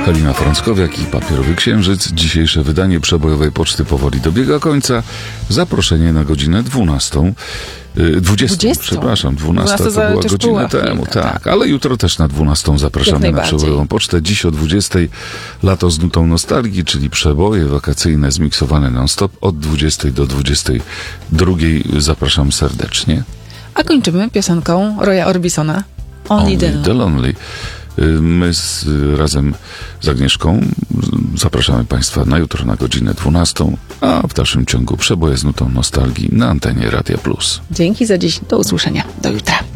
Halina Frąckowiak i Papierowy Księżyc. Dzisiejsze wydanie przebojowej poczty powoli dobiega końca. Zaproszenie na godzinę 12. 20. Przepraszam, 12 to była godzinę temu. Tak, ale jutro też na 12 zapraszamy na przebojową pocztę. Dziś o 20. Lato z nutą nostalgii, czyli przeboje wakacyjne zmiksowane non-stop od 20 do 22. Zapraszam serdecznie. A kończymy piosenką Roya Orbisona Only the Lonely. My razem z Agnieszką zapraszamy Państwa na jutro na godzinę 12, a w dalszym ciągu przeboje z nutą nostalgii na antenie Radia Plus. Dzięki za dziś. Do usłyszenia. Do jutra.